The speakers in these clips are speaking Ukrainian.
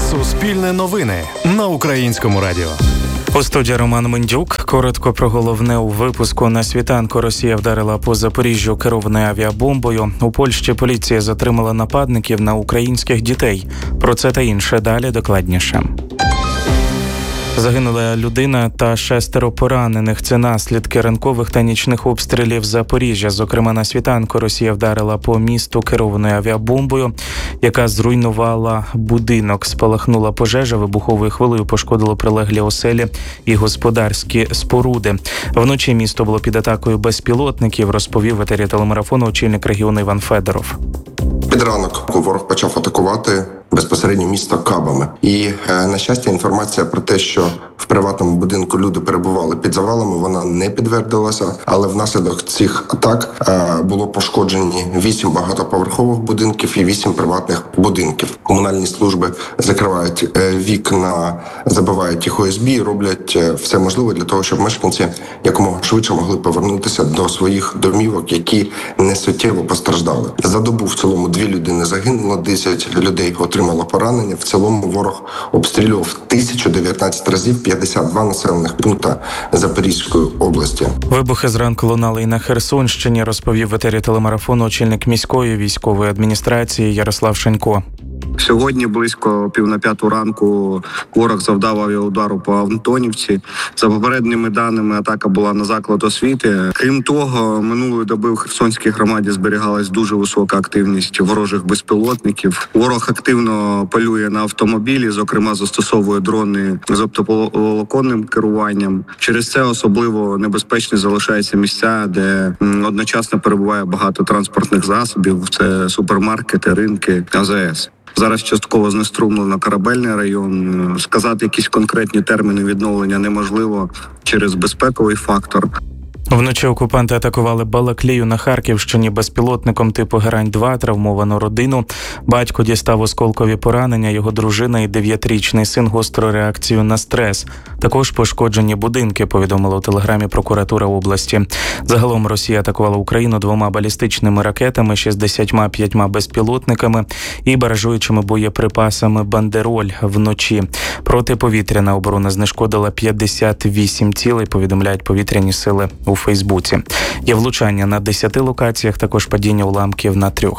Суспільне новини на Українському радіо. У студії Роман Мендюк. Коротко про головне у випуску. На світанку Росія вдарила по Запоріжжю керованою авіабомбою. У Польщі поліція затримала нападників на українських дітей. Про це та інше далі докладніше. Загинула людина та 6 поранених. Це наслідки ранкових та нічних обстрілів Запоріжжя. Зокрема, на світанку Росія вдарила по місту керованою авіабомбою, яка зруйнувала будинок. Спалахнула пожежа, вибуховою хвилею пошкодило прилеглі оселі і господарські споруди. Вночі місто було під атакою безпілотників, розповів в етері телемарафону очільник регіону Іван Федоров. Під ранок ворог почав атакувати безпосередньо місто кабами. І, на щастя, інформація про те, що в приватному будинку люди перебували під завалами, вона не підтвердилася. Але внаслідок цих атак було пошкоджені 8 багатоповерхових будинків і 8 приватних будинків. Комунальні служби закривають вікна, забивають їх ОСБ і роблять все можливе для того, щоб мешканці якомога швидше могли повернутися до своїх домівок, які не суттєво постраждали. За добу в цілому 2 людини загинуло, 10 людей отримало поранення. В цілому ворог обстрілював 1019 разів 52 населених пункти Запорізької області. Вибухи зранку лунали і на Херсонщині, розповів в етері телемарафону очільник міської військової адміністрації Ярослав Шенько. Сьогодні близько 4:30 ранку ворог завдав авіаудару по Антонівці. За попередніми даними, атака була на заклад освіти. Крім того, минулої доби в Херсонській громаді зберігалась дуже висока активність ворожих безпілотників. Ворог активно полює на автомобілі, зокрема застосовує дрони з оптоволоконним керуванням. Через це особливо небезпечні залишаються місця, де одночасно перебуває багато транспортних засобів. Це супермаркети, ринки, АЗС. Зараз частково знеструмлено Корабельний район. Сказати якісь конкретні терміни відновлення неможливо через безпековий фактор. Вночі окупанти атакували Балаклію на Харківщині безпілотником типу Герань-2, травмовану родину. Батько дістав осколкові поранення, його дружина і 9-річний син гостру реакцію на стрес. Також пошкоджені будинки, повідомила у телеграмі прокуратура області. Загалом Росія атакувала Україну 2 балістичними ракетами, 65 безпілотниками і баражуючими боєприпасами «Бандероль» вночі. Протиповітряна оборона знешкодила 58 цілей, повідомляють повітряні сили у Фейсбуці. Є влучання на 10 локаціях, також падіння уламків на 3.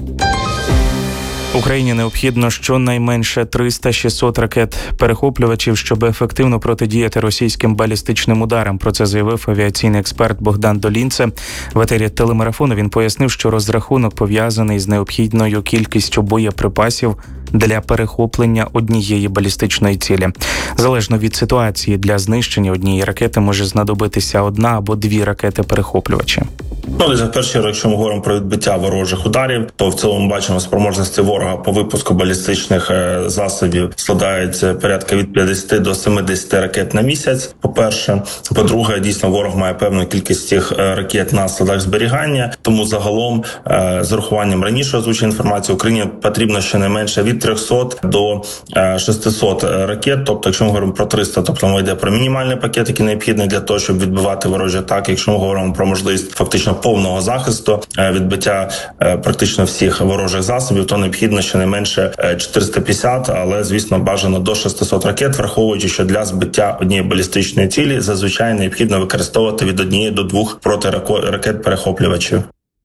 Україні необхідно щонайменше 300-600 ракет-перехоплювачів, щоб ефективно протидіяти російським балістичним ударам. Про це заявив авіаційний експерт Богдан Долінце. В етері телемарафону він пояснив, що розрахунок пов'язаний з необхідною кількістю боєприпасів для перехоплення однієї балістичної цілі. Залежно від ситуації, для знищення однієї ракети може знадобитися 1 або 2 ракети-перехоплювачі. Перше, якщо ми говоримо про відбиття ворожих ударів, то в цілому бачимо спроможності ворога по випуску балістичних засобів складають порядка від 50 до 70 ракет на місяць. По-перше. По-друге, дійсно ворог має певну кількість цих ракет на складах зберігання. Тому загалом, з урахуванням раніше озвученої інформації, Україні потрібно щонайменше від 300 до 600 ракет. Тобто, якщо ми говоримо про 300, тобто мова йде про мінімальний пакет, який необхідний для того, щоб відбивати ворожі атаки. Якщо ми говоримо про можливість фактично повного захисту, відбиття практично всіх ворожих засобів, то необхідно щонайменше 450, але, звісно, бажано до 600 ракет, враховуючи, що для збиття однієї балістичної цілі зазвичай необхідно використовувати від 1 до 2 протиракет-перехоплювачів.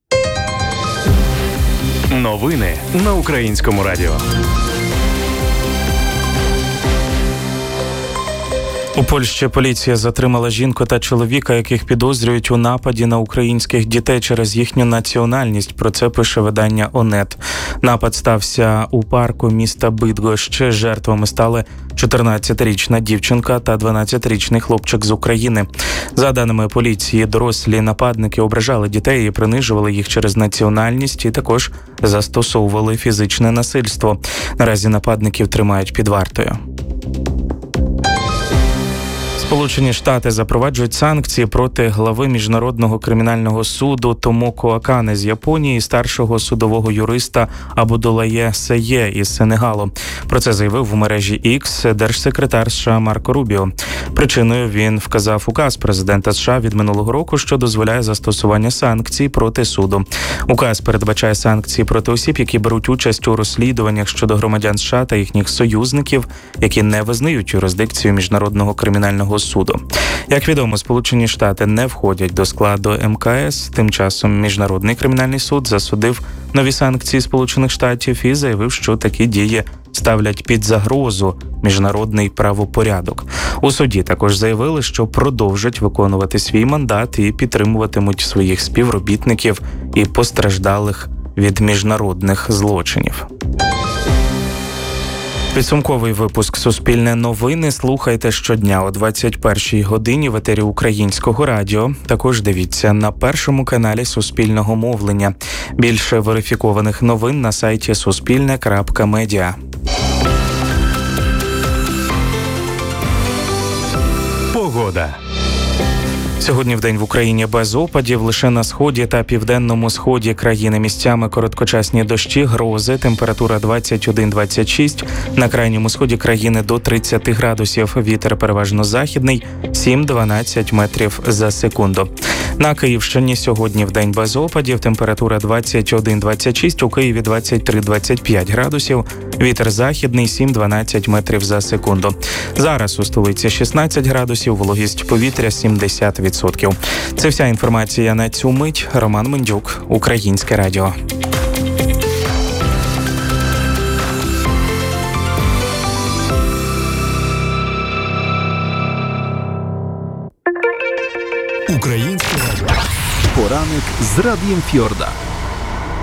Новини на Українському радіо. У Польщі поліція затримала жінку та чоловіка, яких підозрюють у нападі на українських дітей через їхню національність. Про це пише видання «Онет». Напад стався у парку міста Бидгощ. Жертвами стали 14-річна дівчинка та 12-річний хлопчик з України. За даними поліції, дорослі нападники ображали дітей і принижували їх через національність і також застосовували фізичне насильство. Наразі нападників тримають під вартою. Сполучені Штати запроваджують санкції проти глави Міжнародного кримінального суду Томоко Акане з Японії і старшого судового юриста Абдуллає Сеє із Сенегалу. Про це заявив в мережі X держсекретар США Марко Рубіо. Причиною він вказав указ президента США від минулого року, що дозволяє застосування санкцій проти суду. Указ передбачає санкції проти осіб, які беруть участь у розслідуваннях щодо громадян США та їхніх союзників, які не визнають юрисдикцію Міжнародного кримінального суду. Як відомо, Сполучені Штати не входять до складу МКС. Тим часом Міжнародний кримінальний суд засудив нові санкції Сполучених Штатів і заявив, що такі дії ставлять під загрозу міжнародний правопорядок. У суді також заявили, що продовжать виконувати свій мандат і підтримуватимуть своїх співробітників і постраждалих від міжнародних злочинів. Підсумковий випуск «Суспільне новини» слухайте щодня о 21-й годині в етері Українського радіо. Також дивіться на першому каналі Суспільного мовлення. Більше верифікованих новин на сайті суспільне.медіа. Погода. Сьогодні вдень в Україні без опадів, лише на сході та південному сході країни місцями короткочасні дощі, грози, температура 21-26, на крайньому сході країни до 30 градусів, вітер переважно західний, 7-12 метрів за секунду. На Київщині сьогодні вдень без опадів, температура 21-26, у Києві 23-25 градусів, вітер західний, 7-12 метрів за секунду. Зараз у столиці 16 градусів, вологість повітря 70%. Це вся інформація на цю мить. Роман Мендюк, Українське радіо. Українське радіо. Поранок з Радієм Фьорда.